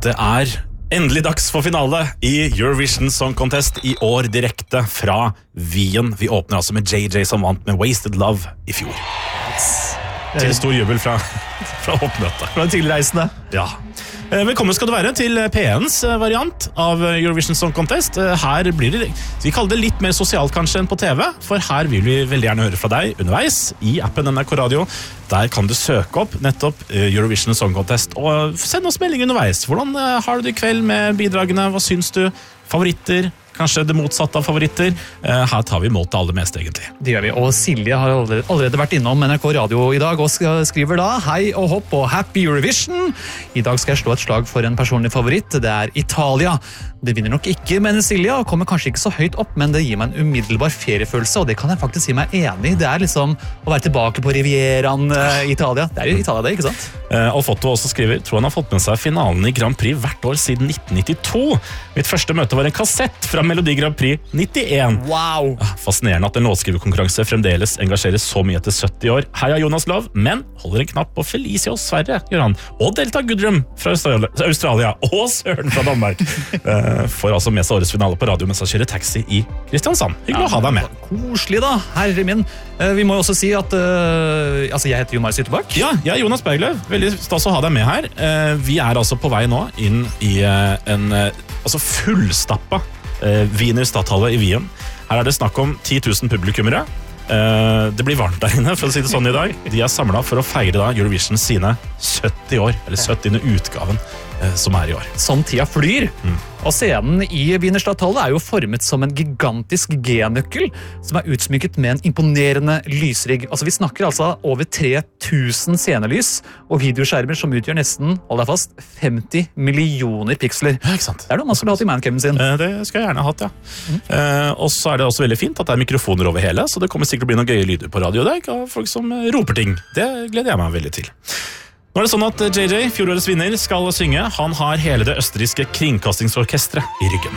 Det endelig dags for finale I Eurovision Song Contest I år direkte fra Wien. Vi åpner altså med JJ som vant med Wasted Love I fjor. Til stor jubel fra oppmøtet. Fra tilreisende. Ja. Velkommen skal du være til P1s variant av Eurovision Song Contest. Her blir det, vi kaller det litt mer sosialt kanskje enn på TV, for her vil vi veldig gjerne høre fra deg underveis I appen NRK Radio. Der kan du søke opp nettopp Eurovision Song Contest og send oss melding underveis. Hvordan har du det I kveld med bidragene? Hva syns du? Favoritter? Kanskje det motsatte av favoritter. Her tar vi imot det aller meste egentlig. Det gjør vi, og Silje har allerede vært innom NRK Radio I dag og skriver da hei og hopp og happy Eurovision. I dag skal jeg slå et slag for en personlig favoritt, det Italia. Det vinner nok ikke, mener Silje, og kommer kanskje ikke så høyt opp, men det gir meg en umiddelbar feriefølelse, og det kan jeg faktisk si meg enig I. Det liksom å være tilbake på Rivieraen I Italia. Det jo Italia det, ikke sant? Alfotto også skriver, tror han har fått med seg finalen I Grand Prix hvert år siden 1992. Mitt første møte var en kassett fra Melodi Grand Prix 91. Wow! Fascinerende at en låtskriverkonkurranse fremdeles engasjerer så mye etter 70 år. Heia Jonas Love, men holder en knapp på Felicia og Sverre, gjør han. Og Delta Gudrum fra Australia, og Søren fra Danmark. Får altså med seg årets finale på radio mens han kjører taxi I Kristiansand. Hyggelig å ha deg med. Koselig da, herre min. Vi må jo også si at jeg heter Jo Marius Ytterbakk. Ja, jeg Jonas Bergløv. Veldig stas å ha deg med her. Vi altså på vei nå inn I en fullstappa Wiener Stadthalle I Wien. Her det snakk om 10 000 publikummere. Det blir varmt der inne, for å si det sånn I dag. De samlet for å feire da Eurovision sine 70 år, eller 70. utgaven som I år. Sånn tida flyr. Og scenen I Wiener Stadthalle jo formet som en gigantisk G-nøkkel, som utsmykket med en imponerende lysrigg. Altså, vi snakker altså over 3000 scenelys, og videoskjermer som utgjør nesten, hold deg fast, 50 millioner piksler. Ja, ikke sant? Det noe man skulle hatt I mancaven sin. Det skal jeg gjerne hatt, ja. Og så det også veldig fint at det mikrofoner over hele, så det kommer sikkert å bli noen gøye lyder på radio. Det ikke folk som roper ting. Det gleder jeg meg veldig til. Nå det sånn at JJ, fjorårets vinner, skal synge. Han har hele det østerrikske kringkastingsorkestret I ryggen.